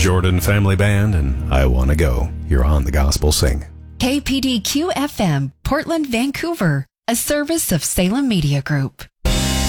Jordan Family Band and I Wanna Go. You're on the Gospel Sing. KPDQ FM, Portland, Vancouver, a service of Salem Media Group.